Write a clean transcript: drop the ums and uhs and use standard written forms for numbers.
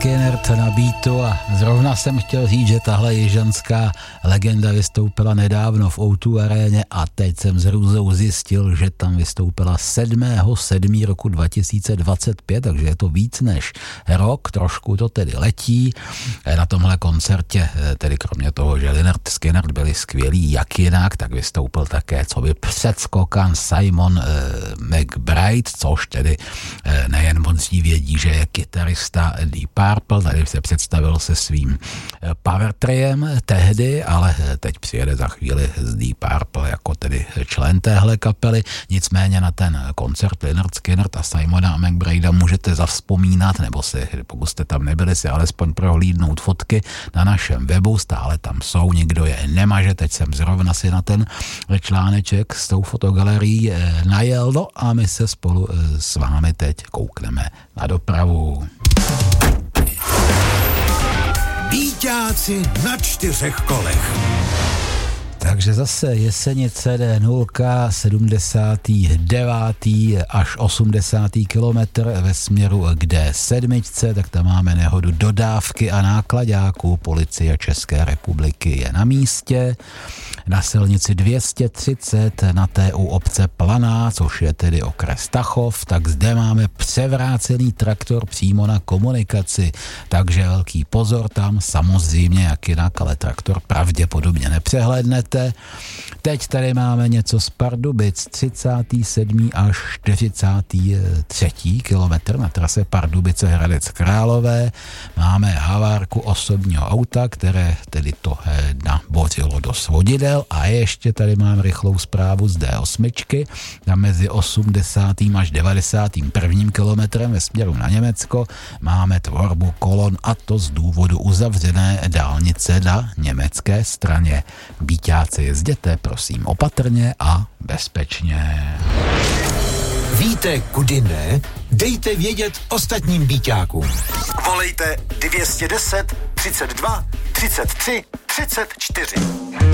Skynyrd na beatu a zrovna jsem chtěl říct, že tahle jižanská legenda vystoupila nedávno v O2 aréně a teď jsem s hrůzou zjistil, že tam vystoupila 7.7. roku 2025, takže je to víc než rok, trošku to tedy letí. Na tomhle koncertě, tedy kromě toho, že Lynyrd Skynyrd byli skvělí jak jinak, tak vystoupil také coby předskokan Simon McBride, což tedy nejen moc vědí, že je kytarista Deep Purple, tady se představil se svým power triem tehdy, ale teď přijede za chvíli z Deep Purple jako tedy člen téhle kapely. Nicméně na ten koncert Lynyrd Skynyrd a Simona McBridea můžete zavzpomínat, nebo si, pokud jste tam nebyli, si alespoň prohlídnout fotky na našem webu, stále tam jsou, nikdo je nemaže, teď jsem zrovna si na ten článeček s tou fotogalerií najel, no a my se spolu s vámi teď koukneme na dopravu. Bíťáci na 4 kolech. Takže zase Jesenice D0, 79. až 80. kilometr ve směru k D7, tak tam máme nehodu dodávky a nákladáků. Policie České republiky je na místě. Na silnici 230 na té u obce Planá, což je tedy okres Tachov, tak zde máme převrácený traktor přímo na komunikaci, takže velký pozor tam, samozřejmě jak jinak, ale traktor pravděpodobně nepřehlédnete. Teď tady máme něco z Pardubic, 37. až 43. kilometr na trase Pardubice Hradec Králové. Máme havárku osobního auta, které tedy to nabořilo do svodidel a ještě tady mám rychlou zprávu z D8, tam mezi 80. až 91. kilometrem ve směru na Německo máme tvorbu kolon a to z důvodu uzavřené dálnice na německé straně. Bíťáci, jezděte prosím opatrně a bezpečně. Víte, kudy ne? Dejte vědět ostatním bíťákům. Volejte 210 32 33 34.